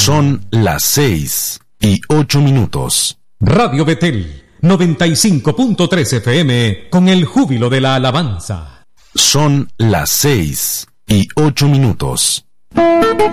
Son las 6:08. Radio Betel 95.3 FM con el júbilo de la alabanza. Son las 6:08.